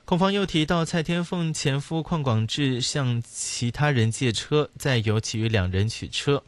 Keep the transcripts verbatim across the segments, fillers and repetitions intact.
控方又提到，蔡天凤前夫邝广志向其他人借车，再由其余两人取车。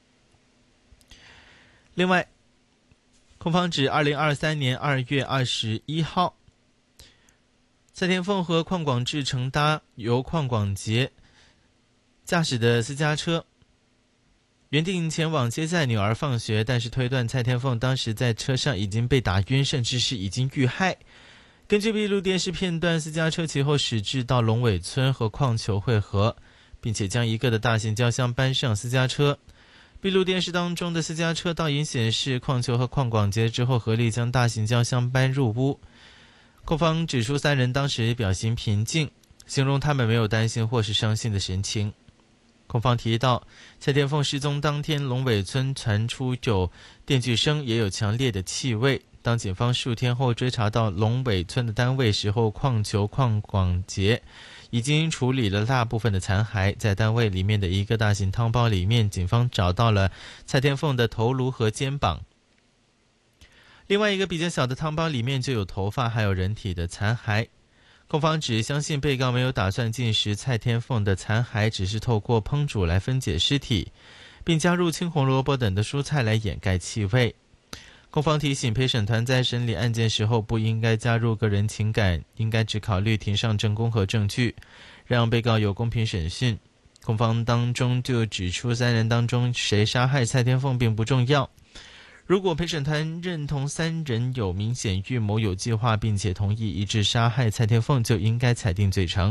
另外，控方指二零二三年二月二十一号，蔡天凤和邝广志乘搭由邝广杰驾驶的私家车，原定前往接载女儿放学，但是推断蔡天凤当时在车上已经被打晕，甚至是已经遇害。根据闭路电视片段，私家车其后驶至到龙尾村和邝球汇合，并且将一个的大型胶箱搬上私家车。闭路电视当中的私家车倒影显示，邝球和邝广杰之后合力将大型胶箱搬入屋。控方指出，三人当时表情平静，形容他们没有担心或是伤心的神情。控方提到，蔡天凤失踪当天，龙尾村传出有电锯声，也有强烈的气味。当警方数天后追查到龙尾村的单位时候，邝球、邝广杰已经处理了大部分的残骸。在单位里面的一个大型汤包里面，警方找到了蔡天凤的头颅和肩膀。另外一个比较小的汤包里面就有头发还有人体的残骸。控方指相信被告没有打算进食蔡天凤的残骸，只是透过烹煮来分解尸体，并加入青红萝卜等的蔬菜来掩盖气味。控方提醒陪审团在审理案件时候不应该加入个人情感，应该只考虑庭上证供和证据，让被告有公平审讯。控方当中就指出，三人当中谁杀害蔡天凤并不重要，如果陪审团认同三人有明显预谋有计划，并且同意一致杀害蔡天凤，就应该裁定罪成。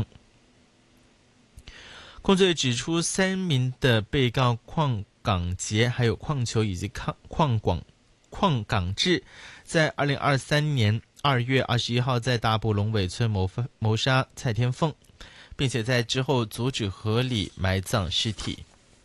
控罪指出，三名的被告邝港杰、还有邝球以及邝广邝港志，在二零二三年二月二十一号在大埔龙尾村谋谋杀蔡天凤，并且在之后阻止河里埋葬尸体。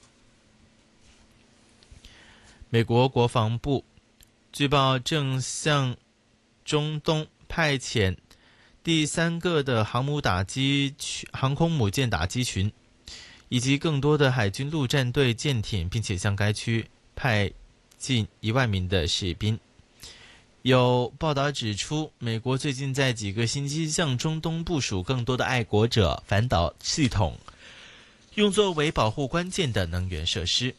美国国防部据报正向中东派遣第三个的航母打击群、航空母舰打击群，以及更多的海军陆战队舰艇，并且向该区派近一万名的士兵。有报道指出，美国最近在几个星期向中东部署更多的爱国者反导系统，用作为保护关键的能源设施。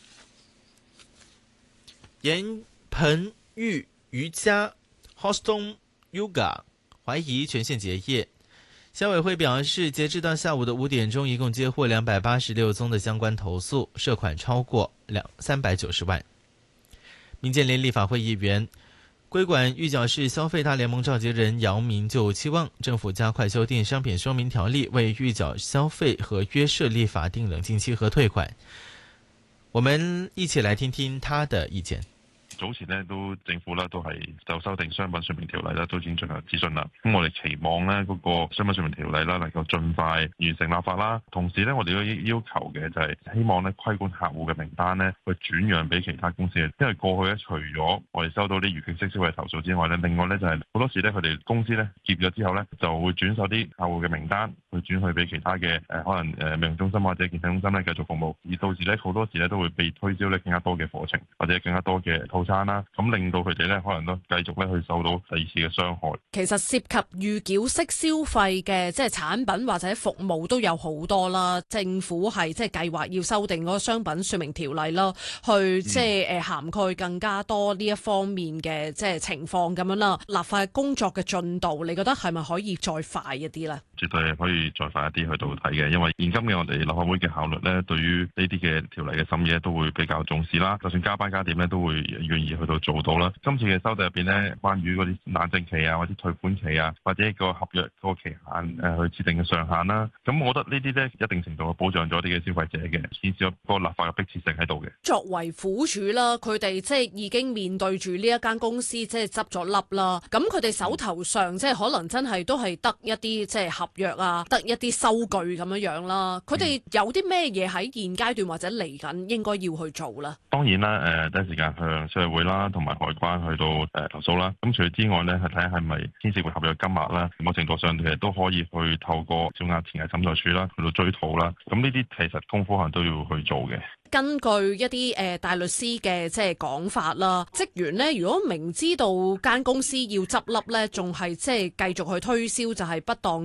岩盆浴瑜伽 Hoston Yoga 怀疑全线结业。消委会表示，截至到下午的五点钟，一共接获两百八十六宗的相关投诉，涉款超过三百九十万。民建联立法会议员、归管预缴市消费大联盟召集人姚明就期望政府加快修订商品说明条例，为预缴消费合约设立法定冷静期和退款。我們一起來聽聽他的意見。 早前咧都政府咧都係就修訂商品說明條例咧都已經進行諮詢啦。咁我哋期望咧嗰個商品說明條例啦能夠盡快完成立法啦。同時咧我哋都要求嘅就係希望咧規管客戶嘅名單咧去轉讓俾其他公司嘅，因為過去咧除咗我哋收到啲預期式消費投訴之外咧，另外咧就係好多時咧佢哋公司咧接咗之後咧就會轉售啲客戶嘅名單去轉去俾其他嘅誒、呃、可能誒美容中心或者健身中心咧繼續服務，而到時咧好多時咧都會被推銷咧更加多嘅課程或者更加多嘅套餐啦，咁令到佢哋咧可能都繼續咧去受到第二次嘅傷害。 其實涉及預繳式消費嘅即係產品或者服務都有好多啦，政府係即係計劃要修訂嗰個商品說明條例啦，去即係誒涵蓋更加多呢一方面嘅即係情況咁樣啦。立法工作嘅進度，你覺得係咪可以再快一啲咧？ 絕對係可以再快一啲去到睇嘅，因為現今嘅我哋立法會嘅效率咧，對於呢啲嘅條例嘅審議都會比較重視啦。就算加班加點咧，都會願意去到做到啦。今次嘅修訂入邊咧，關於嗰啲冷靜期啊，或者退款期啊，或者一個合約嗰個期限誒去設定嘅上限啦，咁我覺得呢啲咧一定程度係保障咗啲嘅消費者嘅，顯示咗個立法嘅迫切性喺度嘅。 作為苦主啦，佢哋即係已經面對住呢一間公司即係執咗笠啦，咁佢哋手頭上即係可能真係都係得一啲即係合約啊，得一啲收據咁樣樣啦。佢哋有啲咩嘢喺現階段或者嚟緊應該要去做啦？ 當然啦，誒第一時間向消委會啦，同埋海關去到誒投訴啦。咁除咗之外咧，係睇下係咪牽涉嘅合約金額啦，某程度上其實都可以去透過小額錢嘅審裁處啦，去到追討啦。咁呢啲其實功夫可能都要去做嘅。 根據一啲誒、呃、大律師嘅即係講法啦，職員咧如果明知道間公司要執笠咧，仲係即係繼續去推銷就係不當